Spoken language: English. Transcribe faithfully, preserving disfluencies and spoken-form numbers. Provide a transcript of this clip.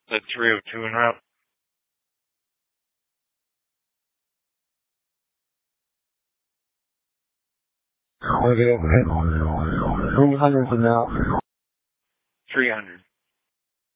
The three oh two en route. Three hundred for now. three hundred.